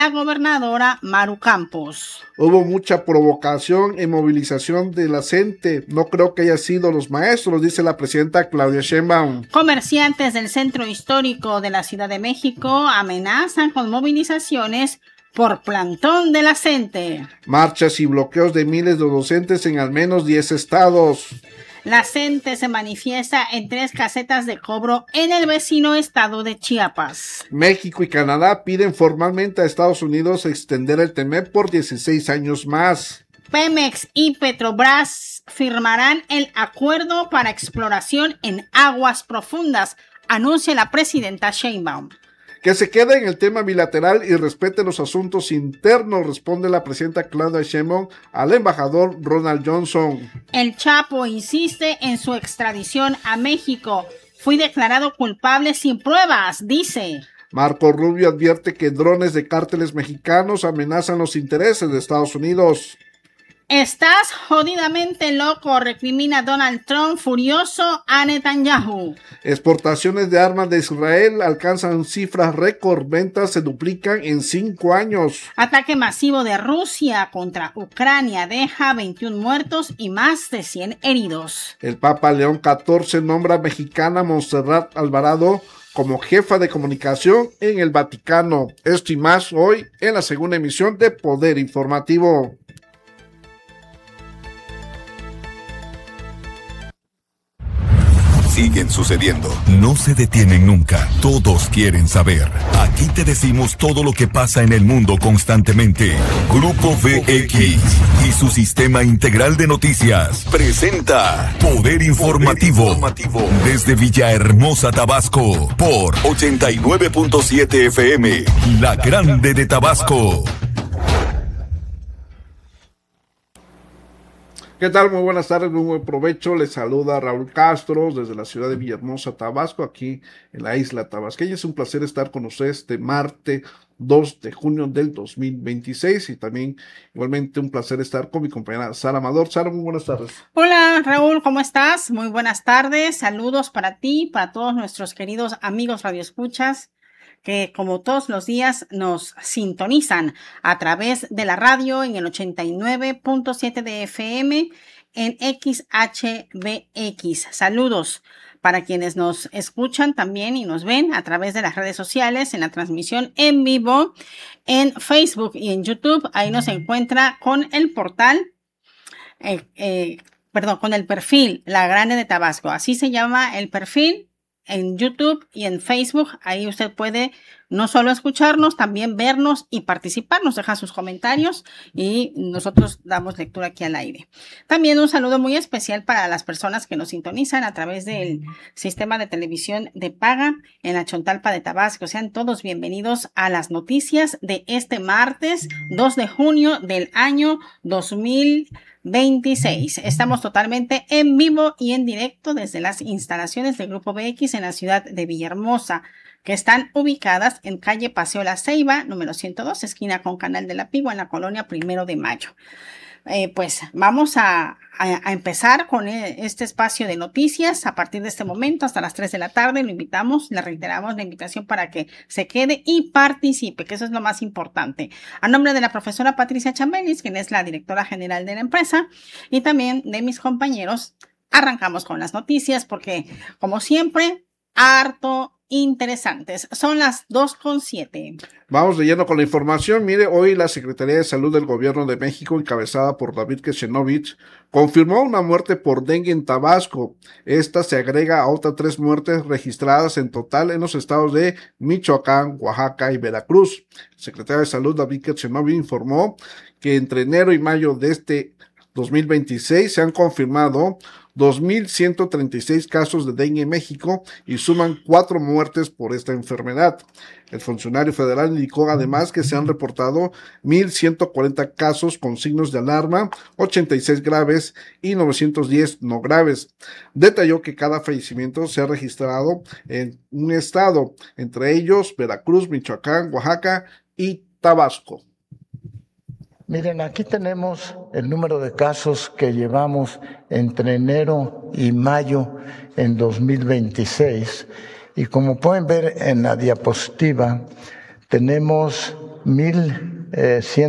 la gobernadora Maru Campos. Hubo mucha provocación y movilización de la gente. No creo que haya sido los maestros, dice la presidenta Claudia Sheinbaum. Comerciantes del centro histórico de la Ciudad de México amenazan con movilizaciones por plantón de la CENTE. Marchas y bloqueos de miles de docentes en al menos 10 estados. La CENTE se manifiesta en 3 casetas de cobro en el vecino estado de Chiapas. México y Canadá piden formalmente a Estados Unidos extender el TEMEC por 16 años más. Pemex y Petrobras firmarán el acuerdo para exploración en aguas profundas, anuncia la presidenta Sheinbaum. Que se quede en el tema bilateral y respete los asuntos internos, responde la presidenta Claudia Sheinbaum al embajador Ronald Johnson. El Chapo insiste en su extradición a México. Fui declarado culpable sin pruebas, dice. Marco Rubio advierte que drones de cárteles mexicanos amenazan los intereses de Estados Unidos. Estás jodidamente loco, recrimina Donald Trump furioso a Netanyahu. Exportaciones de armas de Israel alcanzan cifras récord, ventas se duplican en 5 años. Ataque masivo de Rusia contra Ucrania deja 21 muertos y más de 100 heridos. El Papa León XIV nombra a mexicana Montserrat Alvarado como jefa de comunicación en el Vaticano. Esto y más hoy en la segunda emisión de Poder Informativo. Siguen sucediendo, no se detienen nunca, todos quieren saber. Aquí te decimos todo lo que pasa en el mundo constantemente. Grupo VX y su sistema integral de noticias presenta Poder Informativo desde Villahermosa, Tabasco, por 89.7 FM, La Grande de Tabasco. ¿Qué tal? Muy buenas tardes, muy buen provecho. Les saluda Raúl Castro desde la ciudad de Villahermosa, Tabasco, aquí en la isla tabasqueña. Es un placer estar con ustedes este martes 2 de junio del 2026 y también igualmente un placer estar con mi compañera Sara Amador. Sara, muy buenas tardes. Hola Raúl, ¿cómo estás? Muy buenas tardes, saludos para ti, para todos nuestros queridos amigos radioescuchas que como todos los días nos sintonizan a través de la radio en el 89.7 de FM en XHBX. Saludos para quienes nos escuchan también y nos ven a través de las redes sociales, en la transmisión en vivo, en Facebook y en YouTube. Ahí nos encuentra con el portal, con el perfil La Grande de Tabasco. Así se llama el perfil en YouTube y en Facebook. Ahí usted puede no solo escucharnos, también vernos y participar. Nos deja sus comentarios y nosotros damos lectura aquí al aire. También un saludo muy especial para las personas que nos sintonizan a través del sistema de televisión de paga en la Chontalpa de Tabasco. Sean todos bienvenidos a las noticias de este martes 2 de junio del año 2026. Estamos totalmente en vivo y en directo desde las instalaciones del Grupo VX en la ciudad de Villahermosa, que están ubicadas en calle Paseo La Ceiba, número 102, esquina con Canal de la Pigua, en la colonia 1 de Mayo. Pues vamos a empezar con este espacio de noticias a partir de este momento hasta las 3 de la tarde. Lo invitamos, le reiteramos la invitación para que se quede y participe, que eso es lo más importante. A nombre de la profesora Patricia Chambelis, quien es la directora general de la empresa, y también de mis compañeros, arrancamos con las noticias porque, como siempre, harto interesantes. Son las 2:07. Vamos de lleno con la información. Mire, hoy la Secretaría de Salud del Gobierno de México, encabezada por David Keshenovich, confirmó una muerte por dengue en Tabasco. Esta se agrega a otras 3 muertes registradas en total en los estados de Michoacán, Oaxaca y Veracruz. El secretario de Salud, David Keshenovich, informó que entre enero y mayo de este 2026 se han confirmado 2,136 casos de dengue en México y suman 4 muertes por esta enfermedad. El funcionario federal indicó además que se han reportado 1,140 casos con signos de alarma, 86 graves y 910 no graves. Detalló que cada fallecimiento se ha registrado en un estado, entre ellos Veracruz, Michoacán, Oaxaca y Tabasco. Miren, aquí tenemos el número de casos que llevamos entre enero y mayo en 2026 y como pueden ver en la diapositiva tenemos 1,100